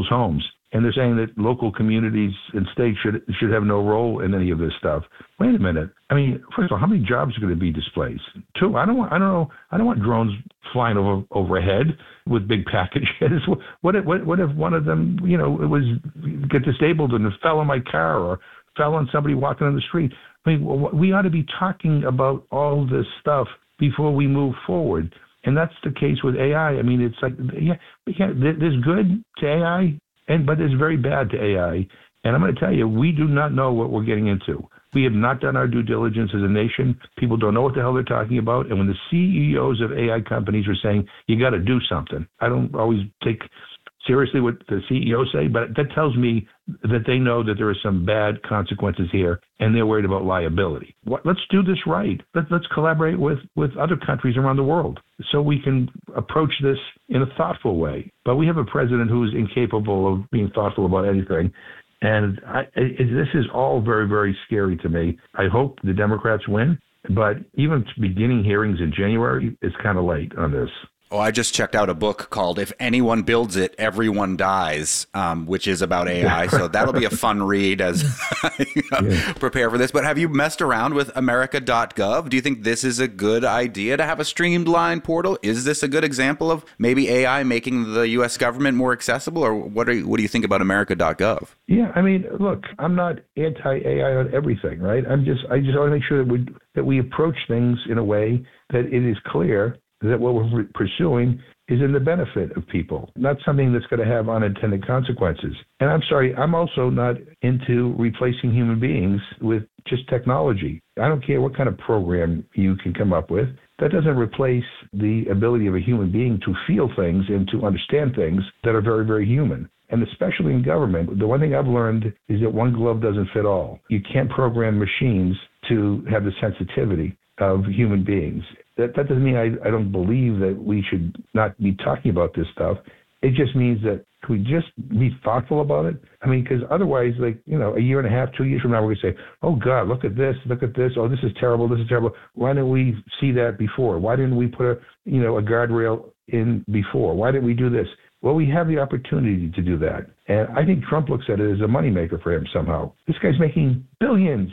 homes. And they're saying that local communities and states should have no role in any of this stuff. Wait a minute. I mean, first of all, how many jobs are going to be displaced? Two, I don't want drones flying overhead with big packages. What if one of them, get disabled and fell on my car or fell on somebody walking on the street? I mean, we ought to be talking about all this stuff before we move forward. And that's the case with AI. I mean, it's like, there's good to AI. But it's very bad to AI. And I'm going to tell you, we do not know what we're getting into. We have not done our due diligence as a nation. People don't know what the hell they're talking about. And when the CEOs of AI companies are saying, you got to do something, I don't always take seriously what the CEOs say, but that tells me that they know that there are some bad consequences here, and they're worried about liability. Let's do this right. Let's collaborate with other countries around the world so we can approach this in a thoughtful way. But we have a president who's incapable of being thoughtful about anything. And this is all very, very scary to me. I hope the Democrats win, but even beginning hearings in January is kind of late on this. Oh, I just checked out a book called If Anyone Builds It, Everyone Dies, which is about AI. So that'll be a fun read as I prepare for this. But have you messed around with America.gov? Do you think this is a good idea to have a streamlined portal? Is this a good example of maybe AI making the U.S. government more accessible? Or what do you think about America.gov? Yeah, I mean, look, I'm not anti-AI on everything, right? I just want to make sure that we approach things in a way that it is clear that what we're pursuing is in the benefit of people, not something that's going to have unintended consequences. And I'm sorry, I'm also not into replacing human beings with just technology. I don't care what kind of program you can come up with. That doesn't replace the ability of a human being to feel things and to understand things that are very, very human. And especially in government, the one thing I've learned is that one glove doesn't fit all. You can't program machines to have the sensitivity of human beings. That doesn't mean I don't believe that we should not be talking about this stuff. It just means that can we just be thoughtful about it? I mean, because otherwise, a year and a half, 2 years from now, we're going to say, oh, God, look at this. Oh, this is terrible. Why didn't we see that before? Why didn't we put a guardrail in before? Why didn't we do this? Well, we have the opportunity to do that. And I think Trump looks at it as a moneymaker for him somehow. This guy's making billions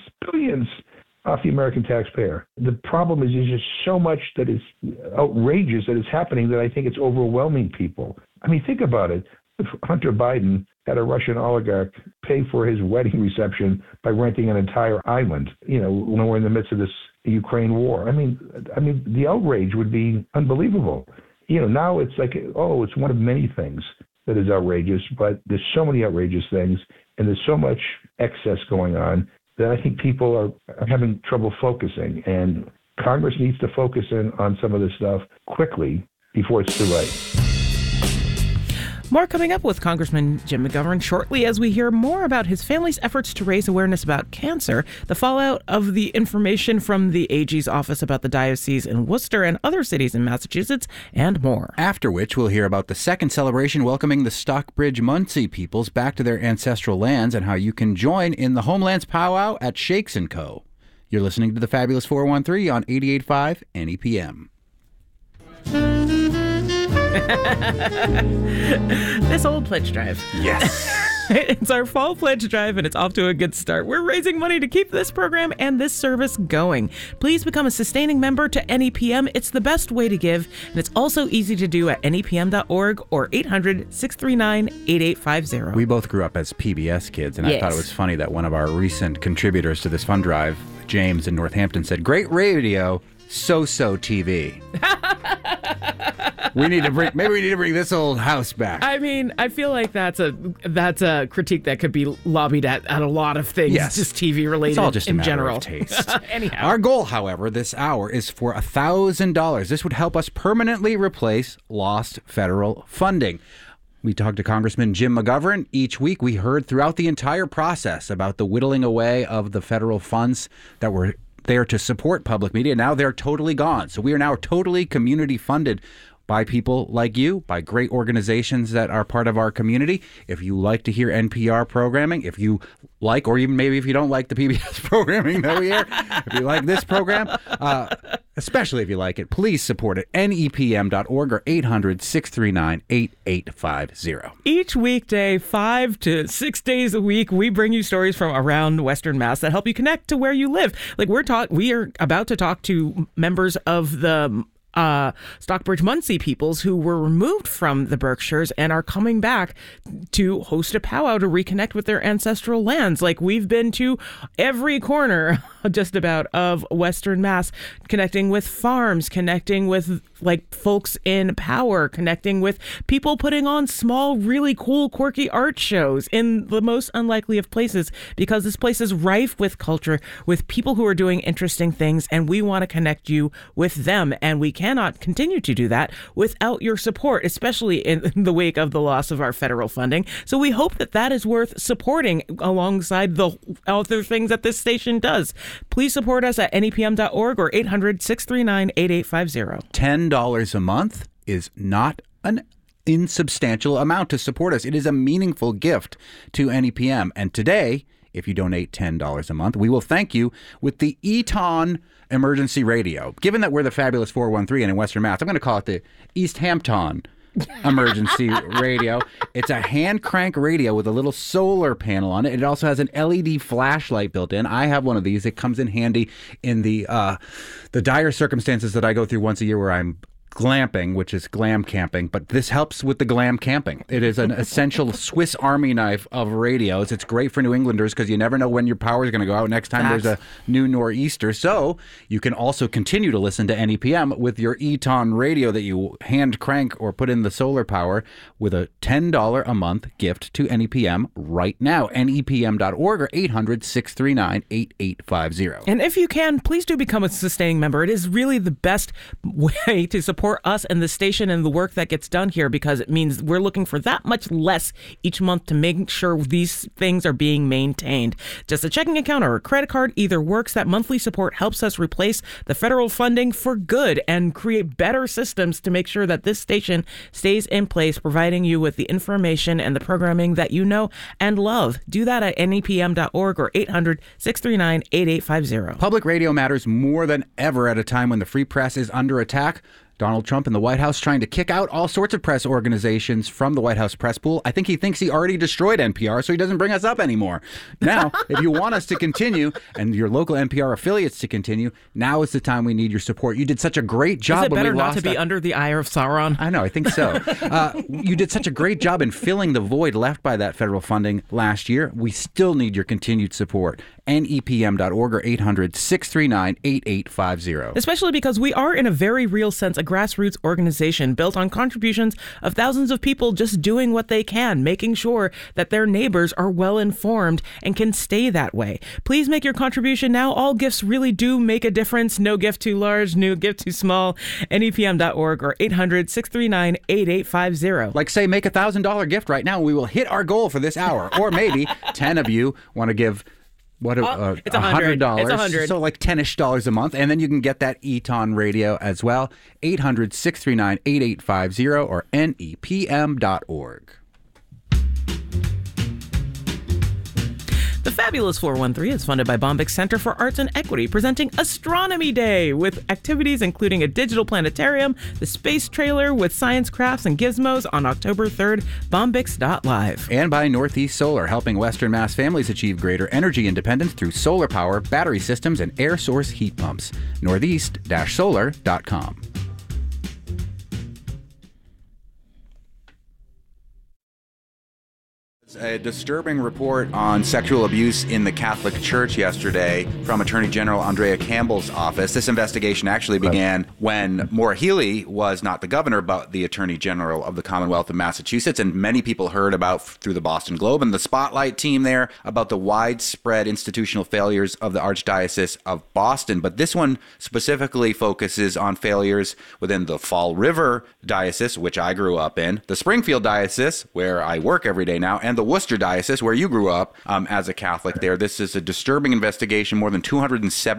off the American taxpayer. The problem is there's just so much that is outrageous that is happening that I think it's overwhelming people. I mean, think about it. If Hunter Biden had a Russian oligarch pay for his wedding reception by renting an entire island, when we're in the midst of this Ukraine war. I mean, the outrage would be unbelievable. Now it's like, it's one of many things that is outrageous, but there's so many outrageous things and there's so much excess going on that I think people are having trouble focusing. And Congress needs to focus in on some of this stuff quickly before it's too late. More coming up with Congressman Jim McGovern shortly as we hear more about his family's efforts to raise awareness about cancer, the fallout of the information from the AG's office about the diocese in Worcester and other cities in Massachusetts, and more. After which, we'll hear about the second celebration welcoming the Stockbridge-Munsee peoples back to their ancestral lands and how you can join in the Homelands Powwow at Shakes & Co. You're listening to the Fabulous 413 on 88.5 NEPM. This old pledge drive. Yes. It's our fall pledge drive, and it's off to a good start. We're raising money to keep this program and this service going. Please become a sustaining member to NEPM. It's the best way to give, and it's also easy to do at nepm.org or 800-639-8850. We both grew up as PBS kids, and I thought it was funny that one of our recent contributors to this fund drive, James in Northampton, said, "Great radio, so-so TV." Maybe we need to bring this old house back. I mean, I feel like that's a critique that could be lobbied at a lot of things, just TV related. It's all just in a matter general. of taste. Anyhow, our goal, however, this hour is for $1,000. This would help us permanently replace lost federal funding. We talked to Congressman Jim McGovern. Each week, we heard throughout the entire process about the whittling away of the federal funds that were there to support public media. Now they're totally gone. So we are now totally community funded by people like you, by great organizations that are part of our community. If you like to hear NPR programming, if you like, or even maybe if you don't like the PBS programming that we hear, if you like this program, especially if you like it, please support it. NEPM.org or 800-639-8850. Each weekday, 5 to 6 days a week, we bring you stories from around Western Mass that help you connect to where you live. Like we are about to talk to members of the Stockbridge Munsee peoples who were removed from the Berkshires and are coming back to host a powwow to reconnect with their ancestral lands. Like, we've been to every corner just about of Western Mass, connecting with farms, connecting with like folks in power, connecting with people putting on small, really cool, quirky art shows in the most unlikely of places, because this place is rife with culture, with people who are doing interesting things, and we want to connect you with them. And we cannot continue to do that without your support, especially in the wake of the loss of our federal funding. So we hope that that is worth supporting alongside the other things that this station does. Please support us at NEPM.org or 800-639-8850. $10 a month is not an insubstantial amount to support us. It is a meaningful gift to NEPM. And today, if you donate $10 a month, we will thank you with the Eton Emergency Radio. Given that we're the fabulous 413 and in Western Mass, I'm going to call it the East Hampton Emergency Radio. It's a hand crank radio with a little solar panel on it. It also has an LED flashlight built in. I have one of these. It comes in handy in the dire circumstances that I go through once a year where I'm glamping, which is glam camping, but this helps with the glam camping. It is an essential Swiss Army knife of radios. It's great for New Englanders because you never know when your power is going to go out next time there's a new nor'easter. So you can also continue to listen to NEPM with your Eton radio that you hand crank or put in the solar power with a $10 a month gift to NEPM right now. NEPM.org or 800-639-8850. And if you can, please do become a sustaining member. It is really the best way to support us and the station and the work that gets done here, because it means we're looking for that much less each month to make sure these things are being maintained. Just a checking account or a credit card either works. That monthly support helps us replace the federal funding for good and create better systems to make sure that this station stays in place, providing you with the information and the programming that you know and love. Do that at NEPM.org or 800-639-8850. Public radio matters more than ever at a time when the free press is under attack. Donald Trump in the White House trying to kick out all sorts of press organizations from the White House press pool. I think he thinks he already destroyed NPR, so he doesn't bring us up anymore. Now, if you want us to continue and your local NPR affiliates to continue, now is the time we need your support. You did such a great job. Is it better not to be under the ire of Sauron? I know, I think so. You did such a great job in filling the void left by that federal funding last year. We still need your continued support. NEPM.org or 800-639-8850. Especially because we are, in a very real sense, a grassroots organization built on contributions of thousands of people just doing what they can, making sure that their neighbors are well informed and can stay that way. Please make your contribution now. All gifts really do make a difference. No gift too large, no gift too small. NEPM.org or 800-639-8850. Like, say, make $1,000 gift right now and we will hit our goal for this hour. Or maybe 10 of you want to give it's $100. It's $100. So like $10-ish a month. And then you can get that Eton radio as well. 800-639-8850 or NEPM.org. The Fabulous 413 is funded by Bombyx Center for Arts and Equity, presenting Astronomy Day with activities including a digital planetarium, the space trailer with science crafts and gizmos on October 3rd, bombyx.live. And by Northeast Solar, helping Western Mass families achieve greater energy independence through solar power, battery systems, and air source heat pumps. Northeast-solar.com. A disturbing report on sexual abuse in the Catholic Church yesterday from Attorney General Andrea Campbell's office. This investigation actually began when Maura Healey was not the governor, but the Attorney General of the Commonwealth of Massachusetts. And many people heard about through the Boston Globe and the Spotlight team there about the widespread institutional failures of the Archdiocese of Boston. But this one specifically focuses on failures within the Fall River Diocese, which I grew up in, the Springfield Diocese, where I work every day now, and the Worcester Diocese, where you grew up as a Catholic there. This is a disturbing investigation. More than 270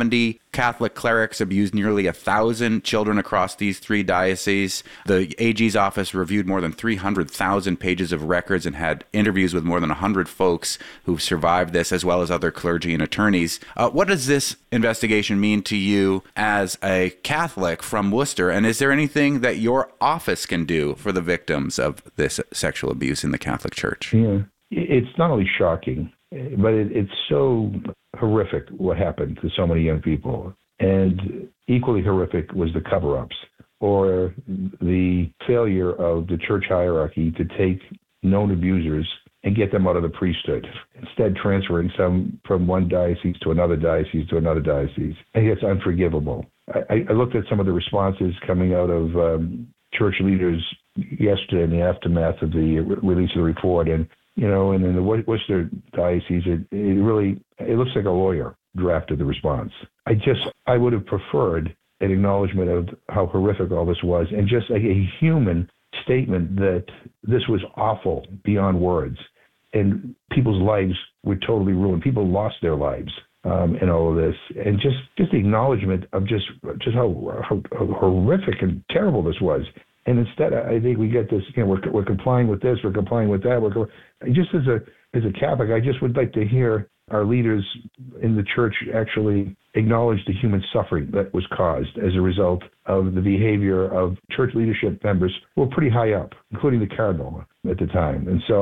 Catholic clerics abused nearly 1,000 children across these 3 dioceses. The AG's office reviewed more than 300,000 pages of records and had interviews with more than 100 folks who've survived this, as well as other clergy and attorneys. What does this investigation mean to you as a Catholic from Worcester? And is there anything that your office can do for the victims of this sexual abuse in the Catholic Church? Yeah, it's not only shocking, but it's so horrific what happened to so many young people. And equally horrific was the cover-ups or the failure of the church hierarchy to take known abusers and get them out of the priesthood, instead transferring some from one diocese to another diocese to another diocese. I think it's unforgivable. I looked at some of the responses coming out of church leaders yesterday in the aftermath of the release of the report, and and in the Worcester diocese, it looks like a lawyer drafted the response. I would have preferred an acknowledgement of how horrific all this was, and just like a human statement that this was awful beyond words, and people's lives were totally ruined. People lost their lives in all of this, and just the acknowledgement of just how horrific and terrible this was. And instead, I think we get this. We're complying with this. We're complying with that. Just as a Catholic, I just would like to hear our leaders in the church actually acknowledge the human suffering that was caused as a result of the behavior of church leadership members who were pretty high up, including the cardinal at the time. And so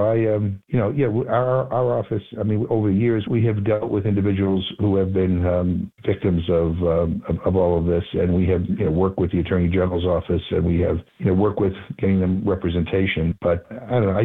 our office, over the years, we have dealt with individuals who have been victims of all of this, and we have worked with the Attorney General's office, and we have worked with getting them representation. But I don't know,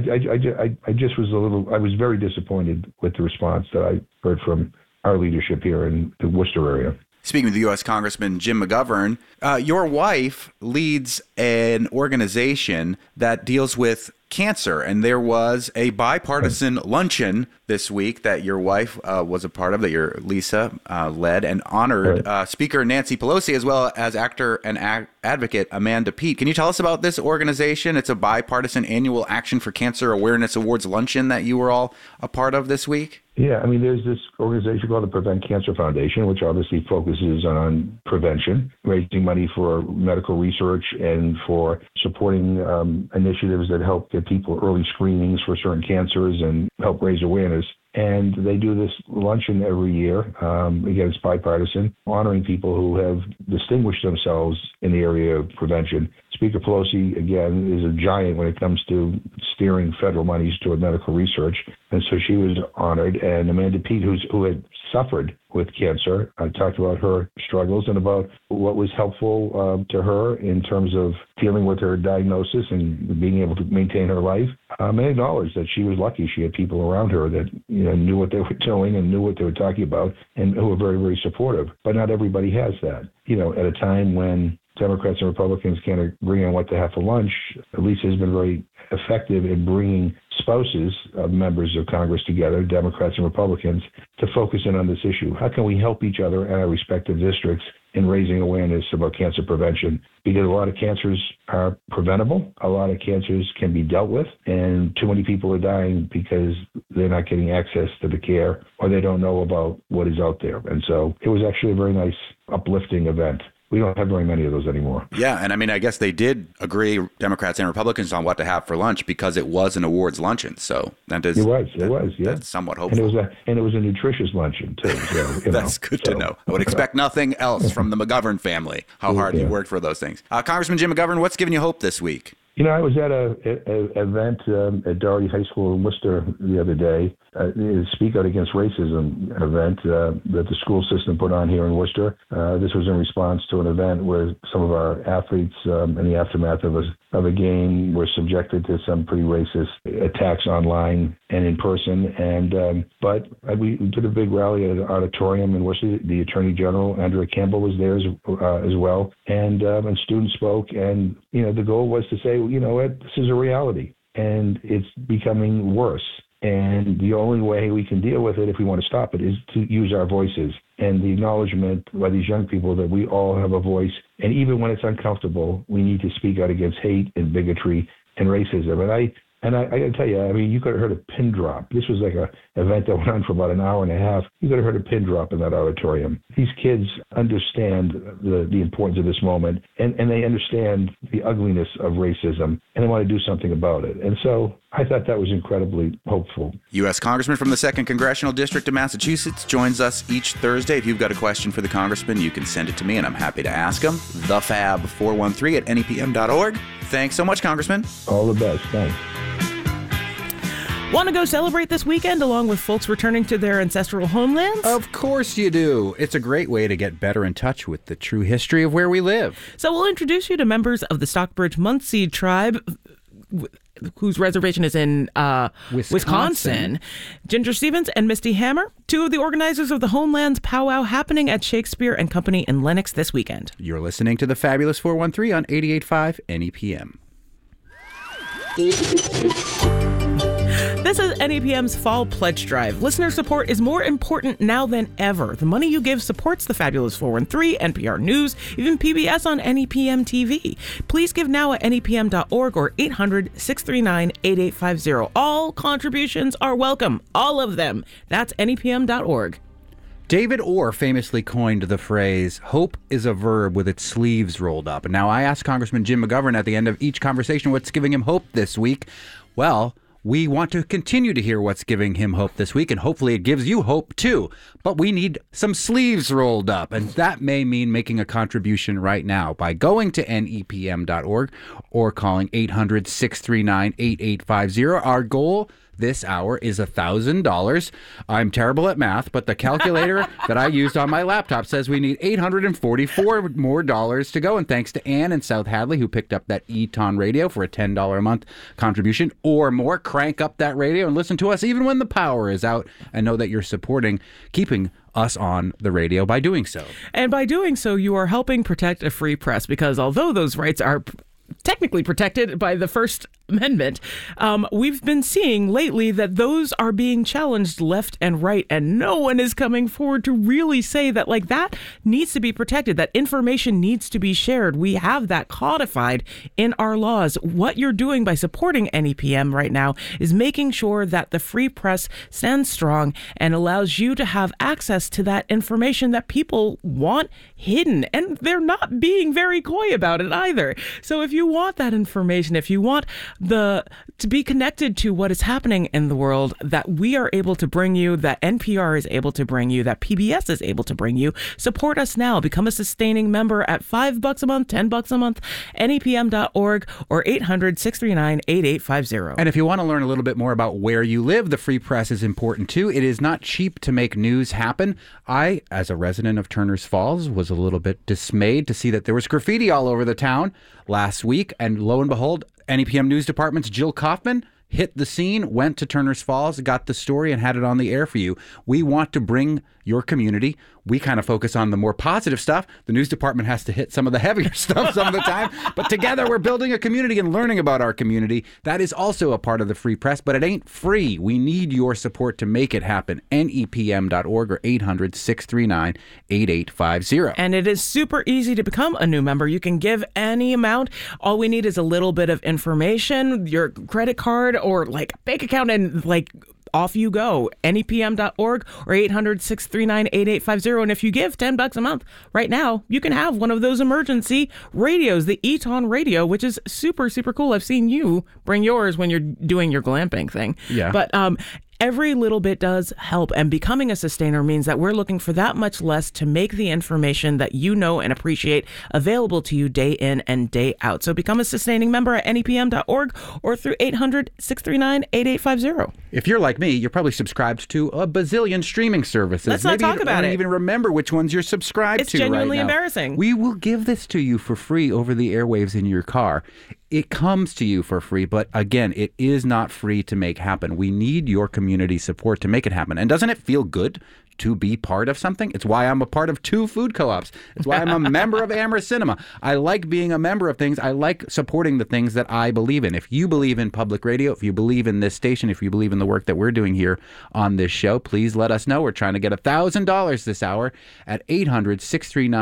I was very disappointed with the response that I heard from our leadership here in the Worcester area. Speaking with U.S. Congressman Jim McGovern, your wife leads an organization that deals with cancer, and there was a bipartisan luncheon this week that your wife was a part of, that your Lisa led, and honored Speaker Nancy Pelosi, as well as actor and advocate Amanda Peet. Can you tell us about this organization? It's a bipartisan annual Action for Cancer Awareness Awards luncheon that you were all a part of this week. Yeah, there's this organization called the Prevent Cancer Foundation, which obviously focuses on prevention, raising money for medical research and for supporting initiatives that help get people early screenings for certain cancers and help raise awareness. And they do this luncheon every year. Again, it's bipartisan, honoring people who have distinguished themselves in the area of prevention. Speaker Pelosi, again, is a giant when it comes to steering federal monies toward medical research. And so she was honored. And Amanda Peet, who had suffered with cancer, talked about her struggles and about what was helpful to her in terms of dealing with her diagnosis and being able to maintain her life. And acknowledged that she was lucky. She had people around her that knew what they were doing and knew what they were talking about and who were very, very supportive. But not everybody has that. At a time when Democrats and Republicans can't agree on what to have for lunch, Lisa has been very effective in bringing spouses of members of Congress together, Democrats and Republicans, to focus in on this issue. How can we help each other in our respective districts in raising awareness about cancer prevention? Because a lot of cancers are preventable, a lot of cancers can be dealt with, and too many people are dying because they're not getting access to the care or they don't know about what is out there. And so it was actually a very nice, uplifting event. We don't have very many of those anymore. Yeah, and I guess they did agree, Democrats and Republicans, on what to have for lunch because it was an awards luncheon. So that is it was, yeah. That's somewhat hopeful. And it was a nutritious luncheon too. So, that's good to know. I would expect nothing else from the McGovern family. How hard you worked for those things. Congressman Jim McGovern, what's giving you hope this week? I was at an event at Doherty High School in Worcester the other day, a Speak Out Against Racism event that the school system put on here in Worcester. This was in response to an event where some of our athletes in the aftermath of a game were subjected to some pretty racist attacks online and in person. But we did a big rally at an auditorium in Worcester. The Attorney General, Andrea Campbell, was there as well. And students spoke. And, the goal was to say, this is a reality. And it's becoming worse. And the only way we can deal with it, if we want to stop it, is to use our voices and the acknowledgement by these young people that we all have a voice. And even when it's uncomfortable, we need to speak out against hate and bigotry and racism. And And I got to tell you, I mean, you could have heard a pin drop. This was like an event that went on for about an hour and a half. You could have heard a pin drop in that auditorium. These kids understand the importance of this moment, and they understand the ugliness of racism, and they want to do something about it. And so I thought that was incredibly hopeful. U.S. Congressman from the 2nd Congressional District of Massachusetts joins us each Thursday. If you've got a question for the congressman, you can send it to me, and I'm happy to ask him. thefab413@nepm.org. Thanks so much, Congressman. All the best. Thanks. Want to go celebrate this weekend along with folks returning to their ancestral homelands? Of course you do. It's a great way to get better in touch with the true history of where we live. So we'll introduce you to members of the Stockbridge-Munsee tribe, whose reservation is in Wisconsin. Ginger Stevens and Misty Hammer, two of the organizers of the Homelands Powwow happening at Shakespeare and Company in Lenox this weekend. You're listening to the Fabulous 413 on 88.5 NEPM. This is NEPM's Fall Pledge Drive. Listener support is more important now than ever. The money you give supports the Fabulous 413, NPR News, even PBS on NEPM TV. Please give now at NEPM.org or 800-639-8850. All contributions are welcome. All of them. That's NEPM.org. David Orr famously coined the phrase, hope is a verb with its sleeves rolled up. And now I asked Congressman Jim McGovern at the end of each conversation what's giving him hope this week. Well, we want to continue to hear what's giving him hope this week, and hopefully it gives you hope too. But we need some sleeves rolled up, and that may mean making a contribution right now by going to nepm.org or calling 800-639-8850. Our goal this hour is $1,000. I'm terrible at math, but the calculator that I used on my laptop says we need $844 more to go. And thanks to Ann in South Hadley, who picked up that Eton radio for a $10 a month contribution or more. Crank up that radio and listen to us even when the power is out, and know that you're supporting keeping us on the radio by doing so. And by doing so, you are helping protect a free press, because although those rights are technically protected by the First Amendment, we've been seeing lately that those are being challenged left and right, and no one is coming forward to really say that, like, that needs to be protected, that information needs to be shared. We have that codified in our laws. What you're doing by supporting NEPM right now is making sure that the free press stands strong and allows you to have access to that information that people want hidden, and they're not being very coy about it either. So if you want that information, if you want to be connected to what is happening in the world that we are able to bring you, that NPR is able to bring you, that PBS is able to bring you, support us now. Become a sustaining member at $5 a month, $10 a month, nepm.org or 800-639-8850. And if you want to learn a little bit more about where you live, the free press is important too. It is not cheap to make news happen. I, as a resident of Turners Falls, was a little bit dismayed to see that there was graffiti all over the town last week, and lo and behold, NEPM News Department's Jill Kaufman hit the scene, went to Turners Falls, got the story, and had it on the air for you. We want to bring your community. We kind of focus on the more positive stuff. The news department has to hit some of the heavier stuff some of the time. But together we're building a community and learning about our community. That is also a part of the free press, but it ain't free. We need your support to make it happen. NEPM.org or 800-639-8850. And it is super easy to become a new member. You can give any amount. All we need is a little bit of information, your credit card or like bank account, and like off you go. NEPM.org or 800-639-8850. And if you give $10 a month right now, you can have one of those emergency radios, the Eton radio, which is super, super cool. I've seen you bring yours when you're doing your glamping thing. Yeah. But every little bit does help, and becoming a sustainer means that we're looking for that much less to make the information that you know and appreciate available to you day in and day out. So become a sustaining member at nepm.org or through 800-639-8850. If you're like me, you're probably subscribed to a bazillion streaming services. Let's not talk about it. You don't even remember which ones you're subscribed to right now. It's genuinely embarrassing. We will give this to you for free over the airwaves in your car. It comes to you for free, but again, it is not free to make happen. We need your community support to make it happen. And doesn't it feel good to be part of something? It's why I'm a part of 2 food co-ops. It's why I'm a member of Amherst Cinema. I like being a member of things. I like supporting the things that I believe in. If you believe in public radio, if you believe in this station, if you believe in the work that we're doing here on this show, please let us know. We're trying to get $1,000 this hour at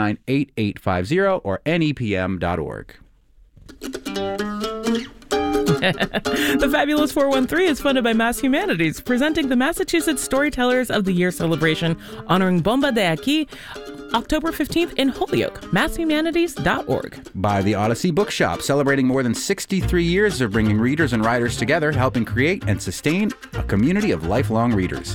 800-639-8850 or nepm.org. The Fabulous 413 is funded by Mass Humanities, presenting the Massachusetts Storytellers of the Year celebration honoring Bomba de Aquí, October 15th in Holyoke, masshumanities.org. By the Odyssey Bookshop, celebrating more than 63 years of bringing readers and writers together, helping create and sustain a community of lifelong readers.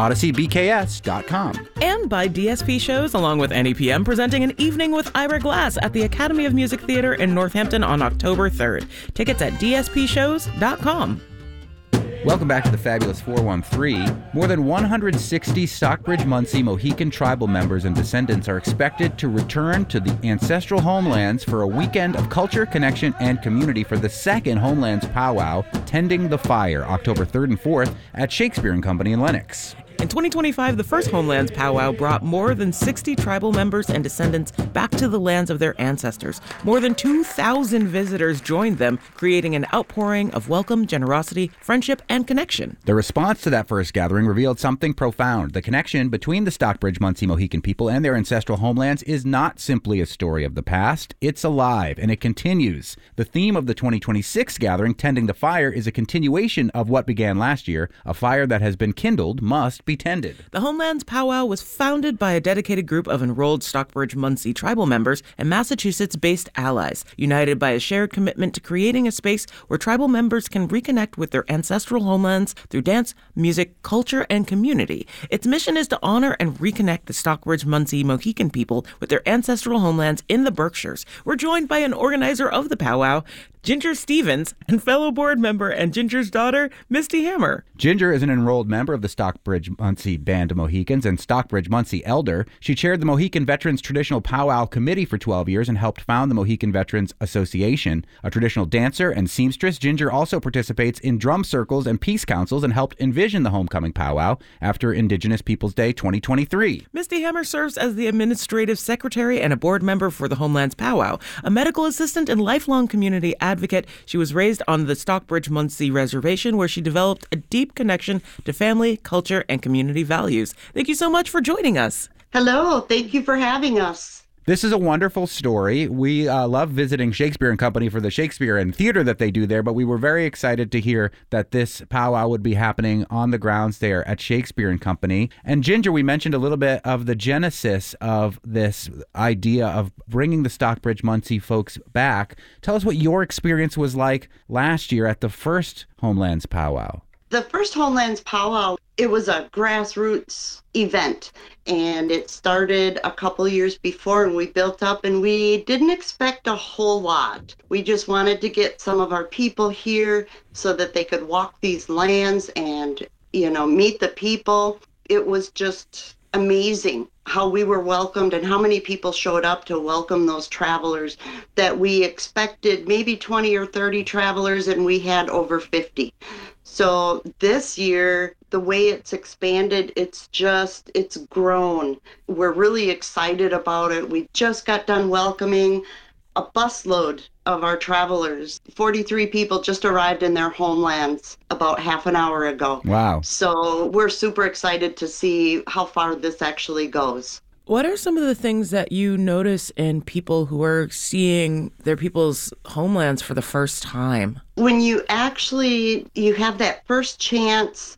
OdysseyBKS.com. And by DSP Shows, along with NEPM, presenting an evening with Ira Glass at the Academy of Music Theater in Northampton on October 3rd. Tickets at DSPshows.com. Welcome back to the Fabulous 413. More than 160 Stockbridge-Munsee Mohican tribal members and descendants are expected to return to the ancestral homelands for a weekend of culture, connection, and community for the second Homelands Powwow, Tending the Fire, October 3rd and 4th at Shakespeare & Company in Lenox. In 2025, the first Homelands Powwow brought more than 60 tribal members and descendants back to the lands of their ancestors. More than 2,000 visitors joined them, creating an outpouring of welcome, generosity, friendship, and connection. The response to that first gathering revealed something profound. The connection between the Stockbridge-Munsee Mohican people and their ancestral homelands is not simply a story of the past. It's alive, and it continues. The theme of the 2026 gathering, Tending the Fire, is a continuation of what began last year. A fire that has been kindled must be tended. The Homelands Powwow was founded by a dedicated group of enrolled Stockbridge-Munsee tribal members and Massachusetts-based allies, united by a shared commitment to creating a space where tribal members can reconnect with their ancestral homelands through dance, music, culture, and community. Its mission is to honor and reconnect the Stockbridge-Munsee Mohican people with their ancestral homelands in the Berkshires. We're joined by an organizer of the powwow, Ginger Stevens, and fellow board member and Ginger's daughter, Misty Hammer. Ginger is an enrolled member of the Stockbridge-Munsee Band of Mohicans and Stockbridge-Munsee Elder. She chaired the Mohican Veterans Traditional Powwow Committee for 12 years and helped found the Mohican Veterans Association. A traditional dancer and seamstress, Ginger also participates in drum circles and peace councils and helped envision the homecoming powwow after Indigenous Peoples Day 2023. Misty Hammer serves as the administrative secretary and a board member for the Homelands Powwow, a medical assistant and lifelong community advocate. She was raised on the Stockbridge-Munsee Reservation, where she developed a deep connection to family, culture, and community values. Thank you so much for joining us. Hello, thank you for having us. This is a wonderful story. We love visiting Shakespeare & Company for the Shakespeare and theater that they do there, but we were very excited to hear that this powwow would be happening on the grounds there at Shakespeare & Company. And Ginger, we mentioned a little bit of the genesis of this idea of bringing the Stockbridge-Munsee folks back. Tell us what your experience was like last year at the first Homelands Powwow. The first Homelands Powwow, it was a grassroots event, and it started a couple years before, and we built up, and we didn't expect a whole lot. We just wanted to get some of our people here so that they could walk these lands and, meet the people. It was just amazing how we were welcomed and how many people showed up to welcome those travelers that we expected maybe 20 or 30 travelers, and we had over 50. So this year, the way it's expanded, it's grown. We're really excited about it. We just got done welcoming a busload of our travelers. 43 people just arrived in their homelands about half an hour ago. Wow. So we're super excited to see how far this actually goes. What are some of the things that you notice in people who are seeing their people's homelands for the first time? When you have that first chance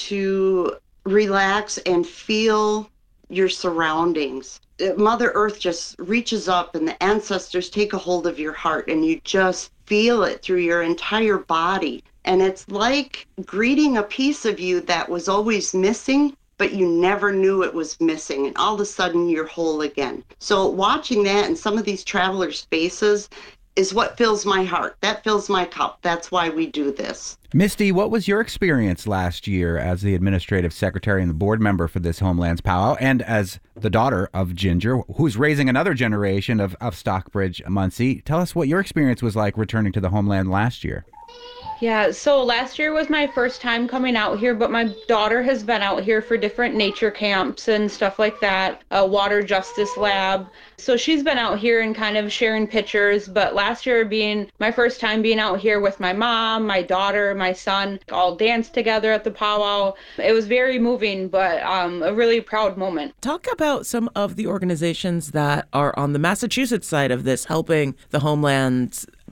to relax and feel your surroundings, Mother Earth just reaches up and the ancestors take a hold of your heart, and you just feel it through your entire body. And it's like greeting a piece of you that was always missing, but you never knew it was missing, and all of a sudden you're whole again. So watching that in some of these travelers' faces is what fills my heart. That fills my cup. That's why we do this. Misty, what was your experience last year as the administrative secretary and the board member for this Homelands Powwow, and as the daughter of Ginger, who's raising another generation of Stockbridge-Munsee? Tell us what your experience was like returning to the homeland last year. Yeah, so last year was my first time coming out here, but my daughter has been out here for different nature camps and stuff like that, a water justice lab. So she's been out here and kind of sharing pictures, but last year being my first time being out here with my mom, my daughter, my son, all danced together at the powwow. It was very moving, but a really proud moment. Talk about some of the organizations that are on the Massachusetts side of this helping the Homelands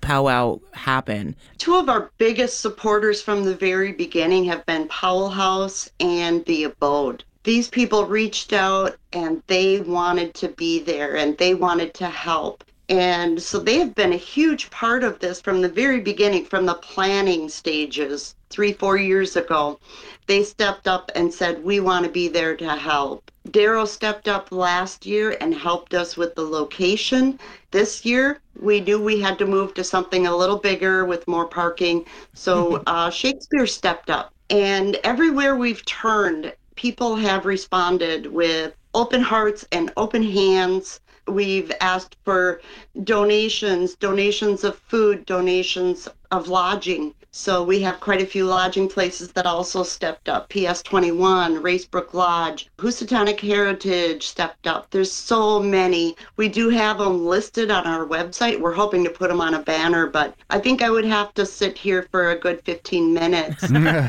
powwow happen? Two of our biggest supporters from the very beginning have been Powell House and The Abode. These people reached out and they wanted to be there and they wanted to help. And so they have been a huge part of this from the very beginning, from the planning stages 3-4 years ago. They stepped up and said, we want to be there to help. Darrow stepped up last year and helped us with the location. This year, we knew we had to move to something a little bigger with more parking. So Shakespeare stepped up. And everywhere we've turned, people have responded with open hearts and open hands. We've asked for donations of food, donations of lodging. So we have quite a few lodging places that also stepped up. PS 21, Racebrook Lodge, Housatonic Heritage stepped up. There's so many. We do have them listed on our website. We're hoping to put them on a banner, but I think I would have to sit here for a good 15 minutes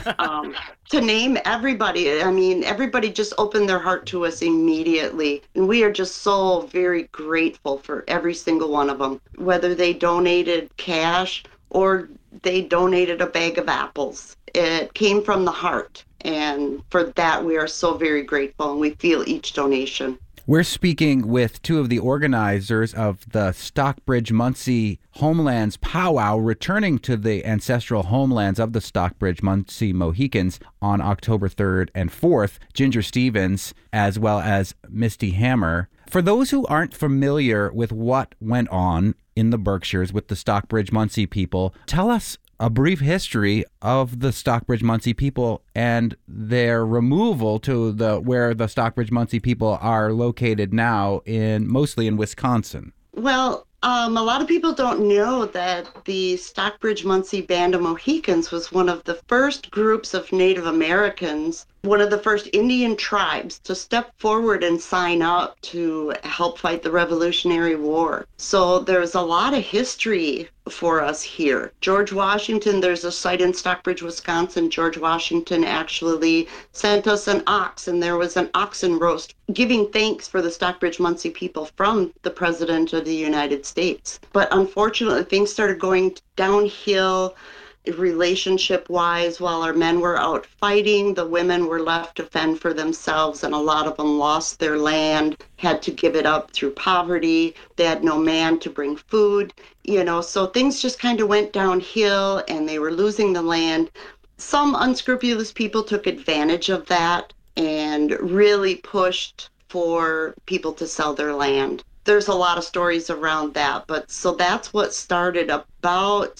to name everybody. I mean, everybody just opened their heart to us immediately. And we are just so very grateful for every single one of them, whether they donated cash or they donated a bag of apples. It came from the heart. And for that, we are so very grateful, and we feel each donation. We're speaking with two of the organizers of the Stockbridge-Munsee Homelands Powwow, returning to the ancestral homelands of the Stockbridge-Munsee Mohicans on October 3rd and 4th, Ginger Stevens, as well as Misty Hammer. For those who aren't familiar with what went on in the Berkshires with the Stockbridge-Munsee people, tell us a brief history of the Stockbridge-Munsee people and their removal to where the Stockbridge-Munsee people are located now, mostly in Wisconsin. Well, a lot of people don't know that the Stockbridge-Munsee Band of Mohicans was one of the first groups of Native Americans, one of the first Indian tribes to step forward and sign up to help fight the Revolutionary War. So there's a lot of history for us here. George Washington, there's a site in Stockbridge, Wisconsin. George Washington actually sent us an ox, and there was an oxen roast giving thanks for the Stockbridge-Munsee people from the President of the United States. But unfortunately, things started going downhill relationship-wise. While our men were out fighting, the women were left to fend for themselves, and a lot of them lost their land, had to give it up through poverty. They had no man to bring food, so things just kind of went downhill, and they were losing the land. Some unscrupulous people took advantage of that and really pushed for people to sell their land. There's a lot of stories around that, but so that's what started about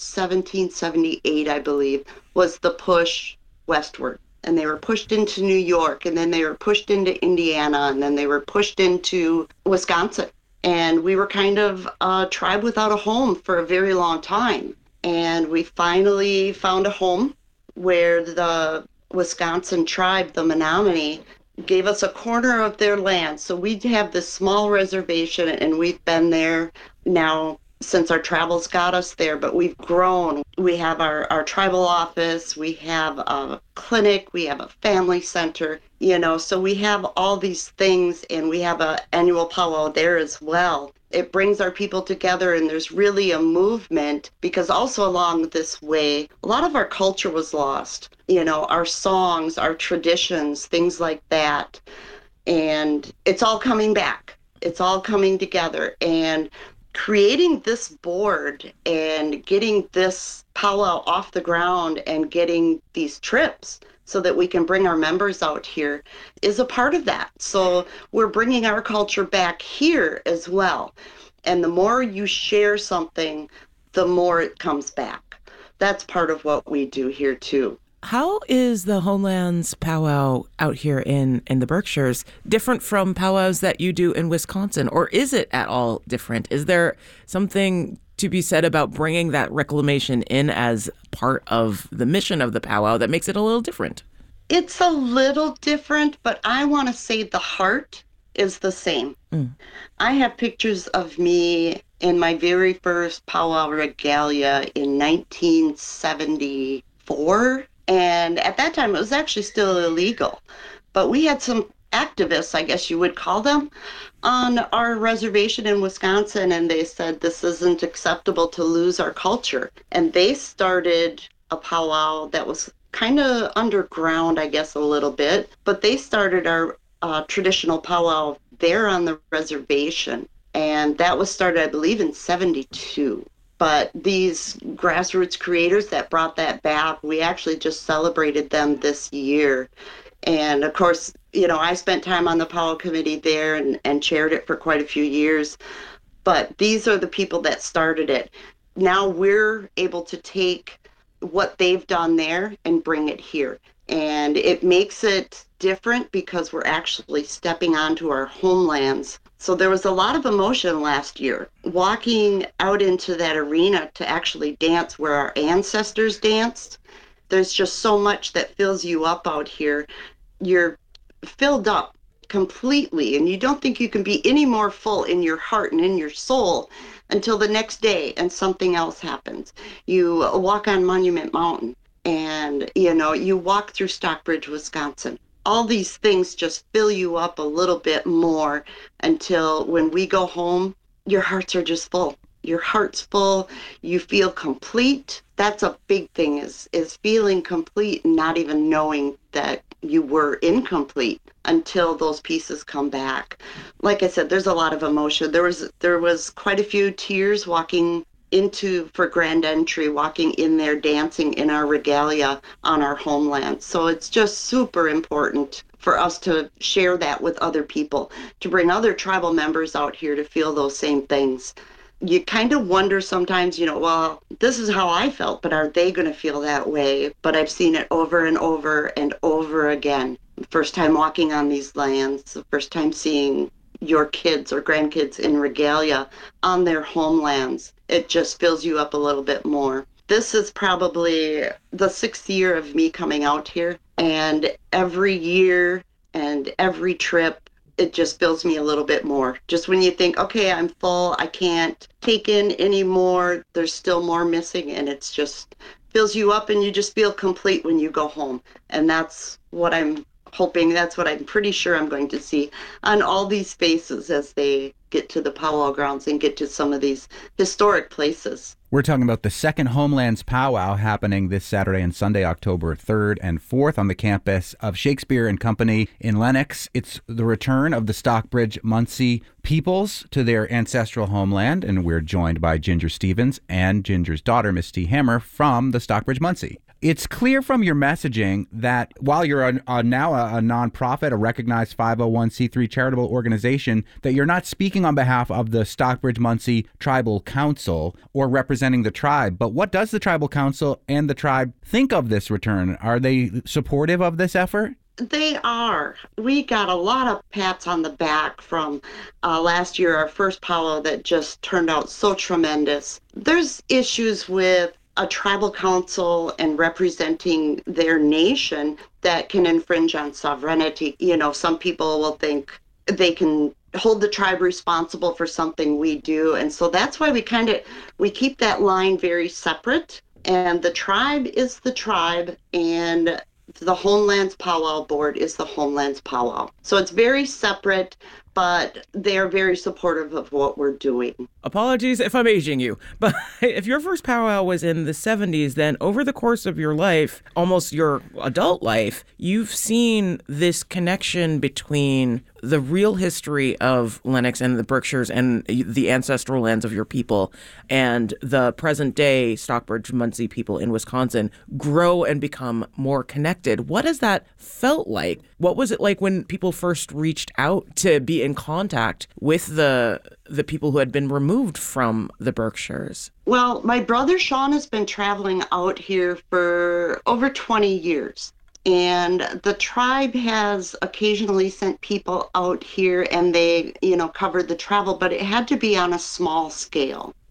1778, I believe, was the push westward. And they were pushed into New York, and then they were pushed into Indiana, and then they were pushed into Wisconsin. And we were kind of a tribe without a home for a very long time. And we finally found a home where the Wisconsin tribe, the Menominee, gave us a corner of their land. So we have this small reservation, and we've been there now since our travels got us there, but we've grown. We have our tribal office, we have a clinic, we have a family center, so we have all these things, and we have an annual powwow there as well. It brings our people together, and there's really a movement, because also along this way, a lot of our culture was lost, our songs, our traditions, things like that. And it's all coming back. It's all coming together. And creating this board and getting this powwow off the ground and getting these trips so that we can bring our members out here is a part of that. So we're bringing our culture back here as well. And the more you share something, the more it comes back. That's part of what we do here too. How is the Homelands powwow out here in the Berkshires different from powwows that you do in Wisconsin? Or is it at all different? Is there something to be said about bringing that reclamation in as part of the mission of the powwow that makes it a little different? It's a little different, but I want to say the heart is the same. I have pictures of me in my very first powwow regalia in 1974. And at that time, it was actually still illegal. But we had some activists, I guess you would call them, on our reservation in Wisconsin, and they said this isn't acceptable to lose our culture. And they started a powwow that was kind of underground, I guess, a little bit, but they started our traditional powwow there on the reservation. And that was started, I believe, in 72. But these grassroots creators that brought that back, we actually just celebrated them this year. And of course, I spent time on the powwow committee there and chaired it for quite a few years. But these are the people that started it. Now we're able to take what they've done there and bring it here. And it makes it different because we're actually stepping onto our homelands. So there was a lot of emotion last year, walking out into that arena to actually dance where our ancestors danced. There's just so much that fills you up out here. You're filled up completely, and you don't think you can be any more full in your heart and in your soul until the next day and something else happens. You walk on Monument Mountain, and you walk through Stockbridge, Wisconsin. All these things just fill you up a little bit more until when we go home, your hearts are just full. Your heart's full. You feel complete. That's a big thing, is feeling complete and not even knowing that you were incomplete until those pieces come back. Like I said, there's a lot of emotion. There was quite a few tears walking for grand entry, walking in there, dancing in our regalia on our homeland. So it's just super important for us to share that with other people, to bring other tribal members out here to feel those same things. You kind of wonder sometimes, well, this is how I felt, but are they going to feel that way? But I've seen it over and over and over again. The first time walking on these lands, the first time seeing your kids or grandkids in regalia on their homelands, it just fills you up a little bit more. This is probably the 6th year of me coming out here, and every year and every trip, it just fills me a little bit more. Just when you think, okay, I'm full, I can't take in anymore, there's still more missing, and it's just fills you up and you just feel complete when you go home. And that's what I'm hoping, that's what I'm pretty sure I'm going to see on all these faces as they get to the powwow grounds and get to some of these historic places. We're talking about the second Homelands Powwow happening this Saturday and Sunday, October 3rd and 4th on the campus of Shakespeare and Company in Lenox. It's the return of the Stockbridge Munsee peoples to their ancestral homeland, and we're joined by Ginger Stevens and Ginger's daughter, Misty Hammer, from the Stockbridge Munsee. It's clear from your messaging that while you're now a nonprofit, a recognized 501c3 charitable organization, that you're not speaking on behalf of the Stockbridge Munsee Tribal Council or representing the tribe. But what does the Tribal Council and the tribe think of this return? Are they supportive of this effort? They are. We got a lot of pats on the back from last year, our first powwow that just turned out so tremendous. There's issues with a tribal council and representing their nation that can infringe on sovereignty. Some people will think they can hold the tribe responsible for something we do. And so that's why we keep that line very separate. And the tribe is the tribe, and the Homelands Powwow Board is the Homelands Powwow. So it's very separate, but they're very supportive of what we're doing. Apologies if I'm aging you, but if your first powwow was in the 70s, then over the course of your life, almost your adult life, you've seen this connection between the real history of Lenox and the Berkshires and the ancestral lands of your people and the present day Stockbridge Munsee people in Wisconsin grow and become more connected. What has that felt like? What was it like when people first reached out to be in contact with the people who had been removed from the Berkshires? Well, my brother Sean has been traveling out here for over 20 years. And the tribe has occasionally sent people out here, and they, covered the travel, but it had to be on a small scale.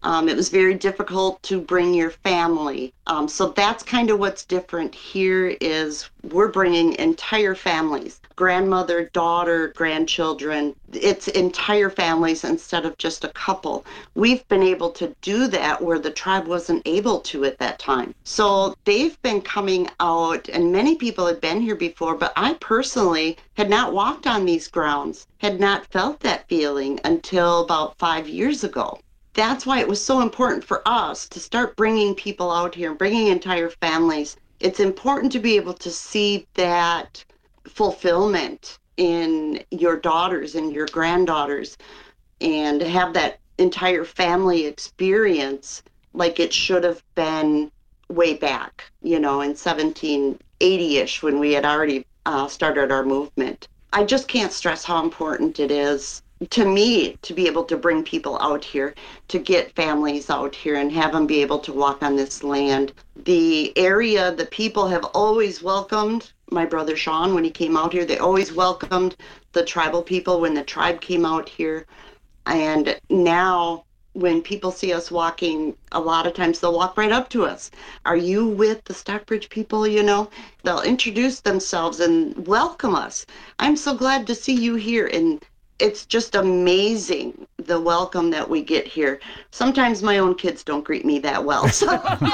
It was very difficult to bring your family. So that's kind of what's different here is we're bringing entire families, grandmother, daughter, grandchildren. It's entire families instead of just a couple. We've been able to do that where the tribe wasn't able to at that time. So they've been coming out, and many people had been here before, but I personally had not walked on these grounds, had not felt that feeling until about 5 years ago. That's why it was so important for us to start bringing people out here, bringing entire families. It's important to be able to see that fulfillment in your daughters and your granddaughters and have that entire family experience like it should have been way back, in 1780-ish when we had already started our movement. I just can't stress how important it is to me to be able to bring people out here, to get families out here and have them be able to walk on this land. The area, the people have always welcomed my brother Sean when he came out here. They always welcomed the tribal people when the tribe came out here. And now when people see us walking, a lot of times they'll walk right up to us. Are you with the Stockbridge people? They'll introduce themselves and welcome us. I'm so glad to see you here. And it's just amazing the welcome that we get here. Sometimes my own kids don't greet me that well. So.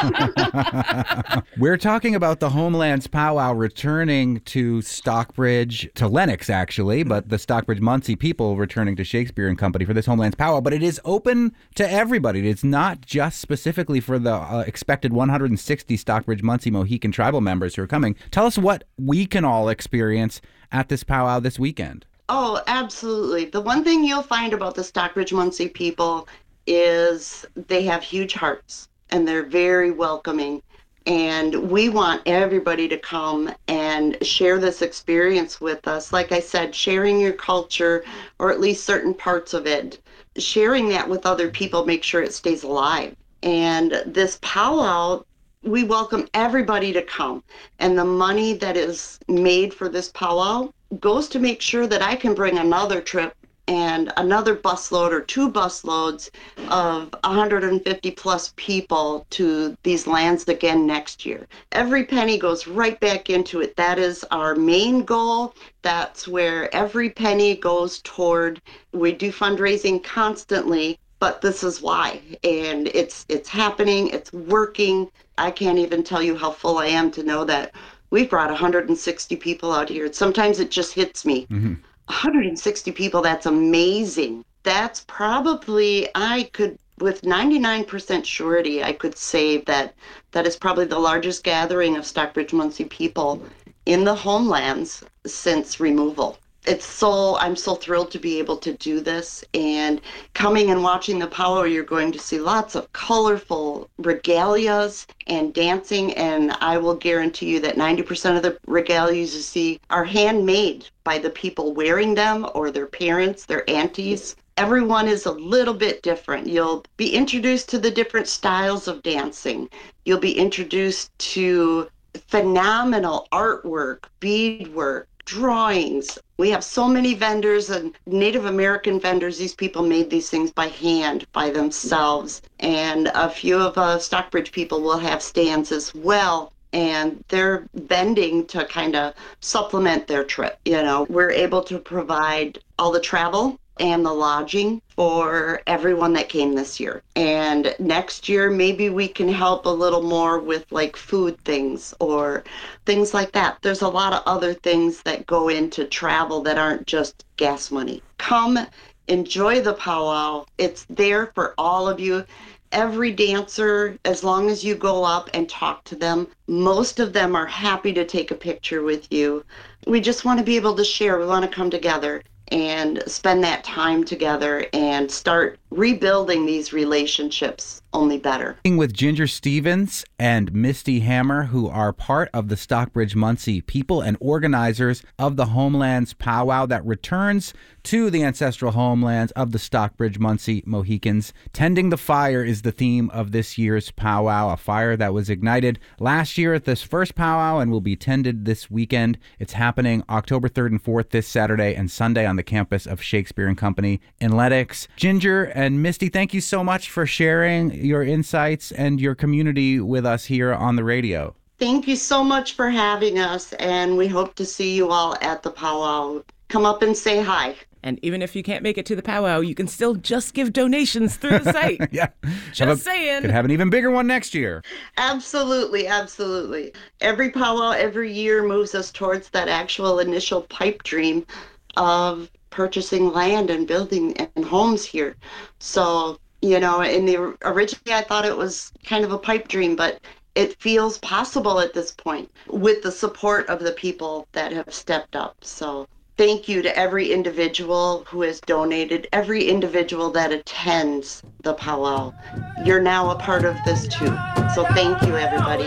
We're talking about the Homelands Powwow returning to Stockbridge, to Lenox actually, but the Stockbridge-Munsee people returning to Shakespeare and Company for this Homelands Powwow. But it is open to everybody. It's not just specifically for the expected 160 Stockbridge-Munsee Mohican tribal members who are coming. Tell us what we can all experience at this powwow this weekend. Oh, absolutely. The one thing you'll find about the Stockbridge-Munsee people is they have huge hearts and they're very welcoming. And we want everybody to come and share this experience with us. Like I said, sharing your culture, or at least certain parts of it, sharing that with other people, make sure it stays alive. And this powwow, we welcome everybody to come. And the money that is made for this powwow goes to make sure that I can bring another trip and another busload or 2 busloads of 150 plus people to these lands again next year. Every penny goes right back into it. That is our main goal. That's where every penny goes toward. We do fundraising constantly, but this is why. And it's happening. It's working. I can't even tell you how full I am to know that we've brought 160 people out here. Sometimes it just hits me. 160 people, that's amazing. That's probably, with 99% surety, I could say that is probably the largest gathering of Stockbridge-Munsee people in the homelands since removal. I'm so thrilled to be able to do this, and coming and watching the powwow, you're going to see lots of colorful regalias and dancing, and I will guarantee you that 90% of the regalias you see are handmade by the people wearing them or their parents, their aunties. Everyone is a little bit different. You'll be introduced to the different styles of dancing. You'll be introduced to phenomenal artwork, beadwork, drawings. We have so many vendors and Native American vendors. These people made these things by hand, by themselves. And a few of Stockbridge people will have stands as well. And they're vending to kind of supplement their trip. We're able to provide all the travel and the lodging for everyone that came this year. And next year, maybe we can help a little more with like food things or things like that. There's a lot of other things that go into travel that aren't just gas money. Come, enjoy the powwow. It's there for all of you. Every dancer, as long as you go up and talk to them, most of them are happy to take a picture with you. We just want to be able to share. We want to come together and spend that time together and start rebuilding these relationships only better. With Ginger Stevens and Misty Hammer, who are part of the Stockbridge-Munsee people and organizers of the Homelands Powwow that returns to the ancestral homelands of the Stockbridge-Munsee Mohicans. Tending the fire is the theme of this year's powwow, a fire that was ignited last year at this first powwow and will be tended this weekend. It's happening October 3rd and 4th, this Saturday and Sunday on the campus of Shakespeare and Company in Lenox. Ginger and Misty, thank you so much for sharing your insights and your community with us here on the radio. Thank you so much for having us, and we hope to see you all at the powwow. Come up and say hi. And even if you can't make it to the powwow, you can still just give donations through the site. Yeah. Just saying. Could have an even bigger one next year. Absolutely, absolutely. Every powwow every year moves us towards that actual initial pipe dream of purchasing land and building and homes here. So, originally I thought it was kind of a pipe dream, but it feels possible at this point with the support of the people that have stepped up. So thank you to every individual who has donated, every individual that attends the powwow. You're now a part of this too. So thank you, everybody.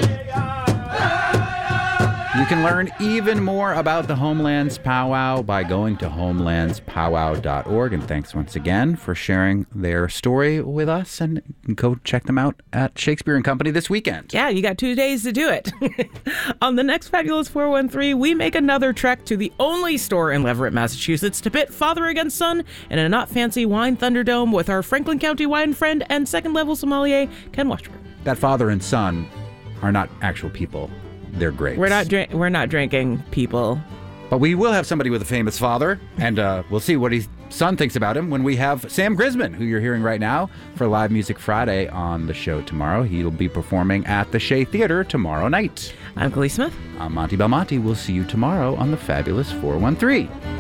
You can learn even more about the Homelands Powwow by going to homelandspowwow.org. And thanks once again for sharing their story with us. And go check them out at Shakespeare and Company this weekend. Yeah, you got 2 days to do it. On the next Fabulous 413, we make another trek to the only store in Leverett, Massachusetts to pit father against son in a not fancy wine Thunderdome with our Franklin County wine friend and second-level sommelier, Ken Washburn. That father and son are not actual people. They're great. We're not drinking people. But we will have somebody with a famous father, and we'll see what his son thinks about him when we have Sam Grisman, who you're hearing right now, for Live Music Friday on the show tomorrow. He'll be performing at the Shea Theater tomorrow night. I'm Glee Smith. I'm Monty Belmonte. We'll see you tomorrow on the Fabulous 413.